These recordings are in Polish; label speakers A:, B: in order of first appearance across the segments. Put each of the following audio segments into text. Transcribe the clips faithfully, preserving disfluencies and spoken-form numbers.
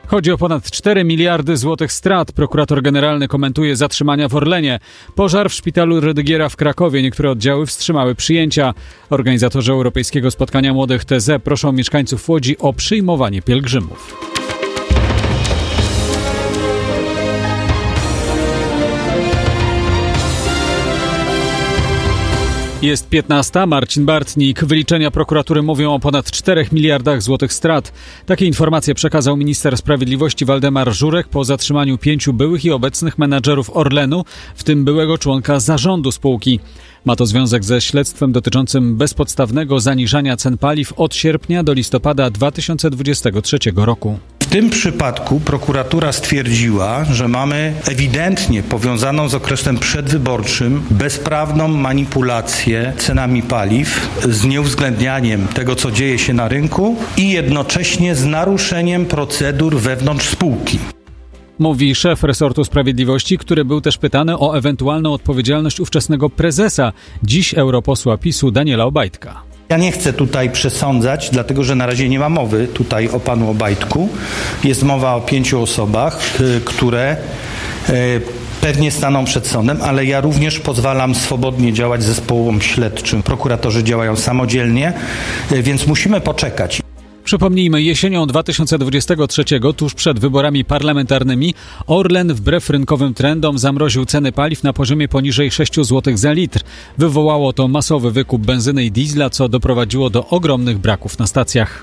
A: Chodzi o ponad cztery miliardy złotych strat. Prokurator generalny komentuje zatrzymania w Orlenie. Pożar w szpitalu Rydygiera w Krakowie. Niektóre oddziały wstrzymały przyjęcia. Organizatorzy Europejskiego Spotkania Młodych T Z proszą mieszkańców Łodzi o przyjmowanie pielgrzymów. Jest piętnasta. Marcin Bartnik. Wyliczenia prokuratury mówią o ponad czterech miliardach złotych strat. Takie informacje przekazał minister sprawiedliwości Waldemar Żurek po zatrzymaniu pięciu byłych i obecnych menadżerów Orlenu, w tym byłego członka zarządu spółki. Ma to związek ze śledztwem dotyczącym bezpodstawnego zaniżania cen paliw od sierpnia do listopada dwa tysiące dwudziestego trzeciego roku.
B: W tym przypadku prokuratura stwierdziła, że mamy ewidentnie powiązaną z okresem przedwyborczym bezprawną manipulację cenami paliw z nieuwzględnianiem tego, co dzieje się na rynku i jednocześnie z naruszeniem procedur wewnątrz spółki.
A: Mówi szef resortu sprawiedliwości, który był też pytany o ewentualną odpowiedzialność ówczesnego prezesa, dziś europosła PiSu Daniela Obajtka.
B: Ja nie chcę tutaj przesądzać, dlatego że na razie nie ma mowy tutaj o panu Obajtku. Jest mowa o pięciu osobach, które pewnie staną przed sądem, ale ja również pozwalam swobodnie działać zespołom śledczym. Prokuratorzy działają samodzielnie, więc musimy poczekać.
A: Przypomnijmy, jesienią dwa tysiące dwudziestego trzeciego, tuż przed wyborami parlamentarnymi, Orlen wbrew rynkowym trendom zamroził ceny paliw na poziomie poniżej sześć złotych za litr. Wywołało to masowy wykup benzyny i diesla, co doprowadziło do ogromnych braków na stacjach.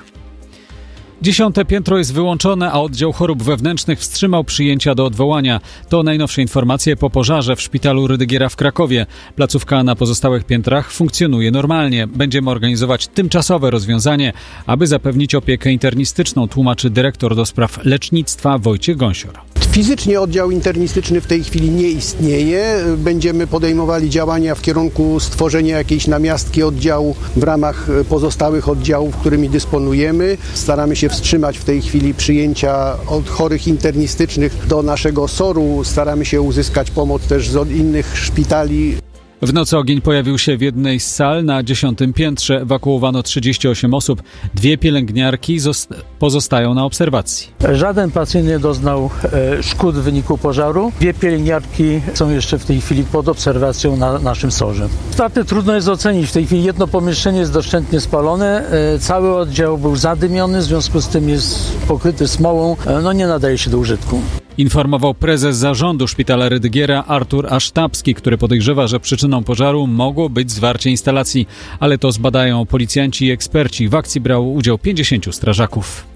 A: Dziesiąte piętro jest wyłączone, a oddział chorób wewnętrznych wstrzymał przyjęcia do odwołania. To najnowsze informacje po pożarze w szpitalu Rydygiera w Krakowie. Placówka na pozostałych piętrach funkcjonuje normalnie. Będziemy organizować tymczasowe rozwiązanie, aby zapewnić opiekę internistyczną, tłumaczy dyrektor do spraw lecznictwa Wojciech Gąsior.
C: Fizycznie oddział internistyczny w tej chwili nie istnieje. Będziemy podejmowali działania w kierunku stworzenia jakiejś namiastki oddziału w ramach pozostałych oddziałów, którymi dysponujemy. Staramy się wstrzymać w tej chwili przyjęcia od chorych internistycznych do naszego soru. Staramy się uzyskać pomoc też z innych szpitali.
A: W nocy ogień pojawił się w jednej z sal na dziesiątym piętrze. Ewakuowano trzydzieści osiem osób. Dwie pielęgniarki zost- pozostają na obserwacji.
D: Żaden pacjent nie doznał e, szkód w wyniku pożaru. Dwie pielęgniarki są jeszcze w tej chwili pod obserwacją na naszym sorze. Straty trudno jest ocenić. W tej chwili jedno pomieszczenie jest doszczętnie spalone. E, cały oddział był zadymiony, w związku z tym jest pokryty smołą. E, no nie nadaje się do użytku.
A: Informował prezes zarządu szpitala Rydygiera Artur Asztabski, który podejrzewa, że przyczyną pożaru mogło być zwarcie instalacji, ale to zbadają policjanci i eksperci. W akcji brało udział pięćdziesięciu strażaków.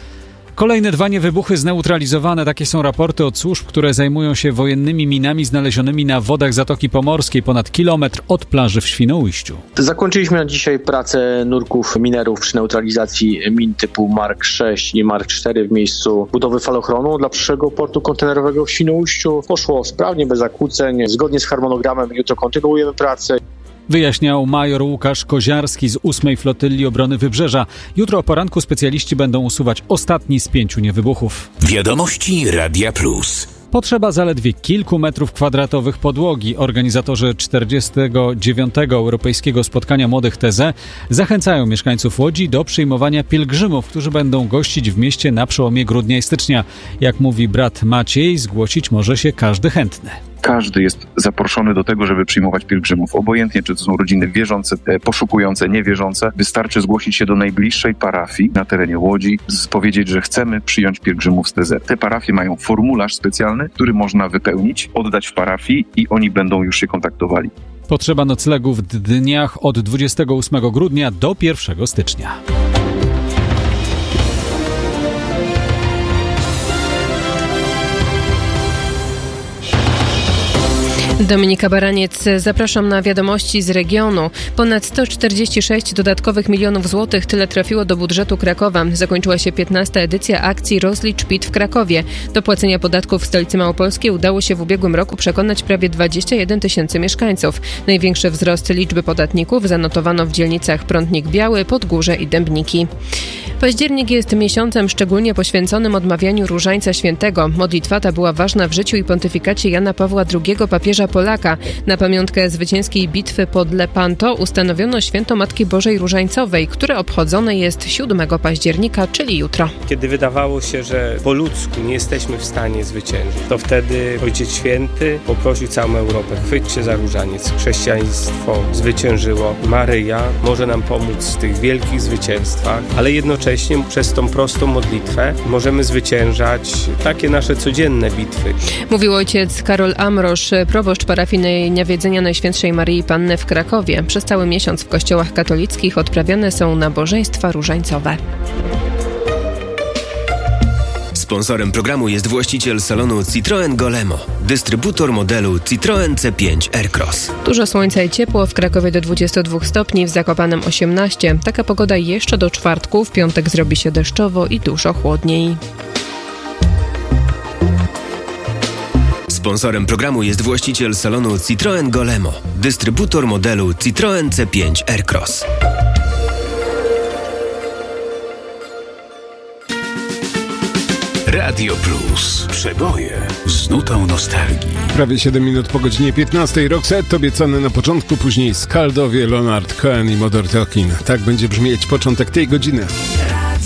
A: Kolejne dwa niewybuchy zneutralizowane. Takie są raporty od służb, które zajmują się wojennymi minami znalezionymi na wodach Zatoki Pomorskiej, ponad kilometr od plaży w Świnoujściu.
E: Zakończyliśmy na dzisiaj pracę nurków minerów przy neutralizacji min typu Mark sześć i Mark cztery w miejscu budowy falochronu dla przyszłego portu kontenerowego w Świnoujściu. Poszło sprawnie, bez zakłóceń. Zgodnie z harmonogramem jutro kontynuujemy pracę.
A: Wyjaśniał major Łukasz Koziarski z ósmej Flotyli Obrony Wybrzeża. Jutro o poranku specjaliści będą usuwać ostatni z pięciu niewybuchów.
F: Wiadomości Radia Plus.
A: Potrzeba zaledwie kilku metrów kwadratowych podłogi. Organizatorzy czterdziestego dziewiątego Europejskiego Spotkania Młodych T Z zachęcają mieszkańców Łodzi do przyjmowania pielgrzymów, którzy będą gościć w mieście na przełomie grudnia i stycznia. Jak mówi brat Maciej, zgłosić może się każdy chętny.
G: Każdy jest zaproszony do tego, żeby przyjmować pielgrzymów. Obojętnie, czy to są rodziny wierzące, poszukujące, niewierzące. Wystarczy zgłosić się do najbliższej parafii na terenie Łodzi, powiedzieć, że chcemy przyjąć pielgrzymów z T Z. Te parafie mają formularz specjalny, który można wypełnić, oddać w parafii i oni będą już się kontaktowali.
A: Potrzeba noclegu w dniach od dwudziestego ósmego grudnia do pierwszego stycznia.
H: Dominika Baraniec, zapraszam na wiadomości z regionu. Ponad sto czterdzieści sześć dodatkowych milionów złotych, tyle trafiło do budżetu Krakowa. Zakończyła się piętnasta edycja akcji Rozlicz P I T w Krakowie. Do płacenia podatków w stolicy małopolskiej udało się w ubiegłym roku przekonać prawie dwadzieścia jeden tysięcy mieszkańców. Największy wzrost liczby podatników zanotowano w dzielnicach Prądnik Biały, Podgórze i Dębniki. Październik jest miesiącem szczególnie poświęconym odmawianiu Różańca Świętego. Modlitwa ta była ważna w życiu i pontyfikacie Jana Pawła drugiego, papieża Wojciecha Polaka. Na pamiątkę zwycięskiej bitwy pod Lepanto ustanowiono święto Matki Bożej Różańcowej, które obchodzone jest siódmego października, czyli jutro.
I: Kiedy wydawało się, że po ludzku nie jesteśmy w stanie zwyciężyć, to wtedy Ojciec Święty poprosił całą Europę: chwyćcie za różaniec. Chrześcijaństwo zwyciężyło. Maryja może nam pomóc w tych wielkich zwycięstwach, ale jednocześnie przez tą prostą modlitwę możemy zwyciężać takie nasze codzienne bitwy.
H: Mówił ojciec Karol Amrosz, proboszcz parafii Nawiedzenia Najświętszej Maryi Panny w Krakowie. Przez cały miesiąc w kościołach katolickich odprawiane są nabożeństwa różańcowe.
F: Sponsorem programu jest właściciel salonu Citroen Golemo, dystrybutor modelu Citroen C pięć Aircross.
H: Dużo słońca i ciepło, w Krakowie do dwudziestu dwóch stopni, w Zakopanem osiemnaście. Taka pogoda jeszcze do czwartku, w piątek zrobi się deszczowo i dużo chłodniej.
F: Sponsorem programu jest właściciel salonu Citroen Golemo, dystrybutor modelu Citroen C pięć Aircross.
J: Radio Plus. Przeboje z nutą nostalgii.
K: Prawie siedem minut po godzinie piętnastej. Roxette obiecany na początku, później Skaldowie, Leonard Cohen i Modern Talking. Tak będzie brzmieć początek tej godziny.